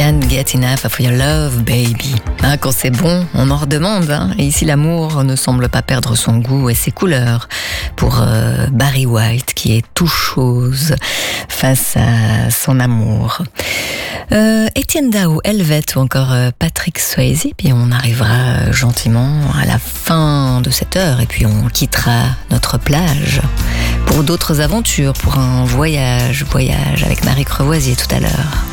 Can't get enough of your love, baby. Quand c'est bon, on en redemande. Et ici, l'amour ne semble pas perdre son goût et ses couleurs pour Barry White, qui est tout chose face à son amour. Etienne Daho, Helvet ou encore Patrick Swayze. Puis on arrivera gentiment à la fin de cette heure et puis on quittera notre plage pour d'autres aventures, pour un voyage avec Marie Crevoisier tout à l'heure.